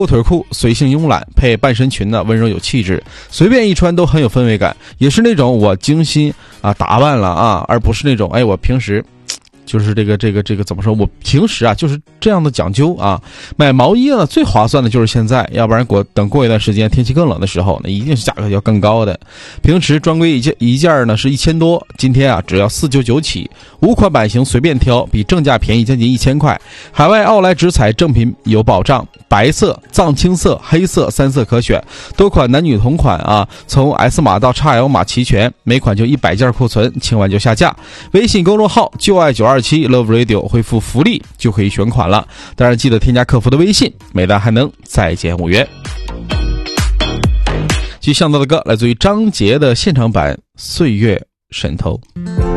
阔腿裤随性慵懒，配半身裙呢温柔有气质，随便一穿都很有氛围感，也是那种我精心打扮了而不是那种我平时就是这个怎么说？我平时就是这样的讲究买毛衣呢，最划算的就是现在，要不然等过一段时间天气更冷的时候，那一定是价格要更高的。平时专柜一件呢是1000多，今天只要499起，5款版型随便挑，比正价便宜将近1000块。海外奥莱直采正品有保障，白色、藏青色、黑色3色可选，多款男女同款从 S 码到 XL 码齐全，每款就100件库存，清完就下架。微信公众号就爱927 Love Radio 回复福利就可以选款了，当然记得添加客服的微信，每单还能再减5元。继续向导的歌来自于张杰的现场版《岁月渗透》。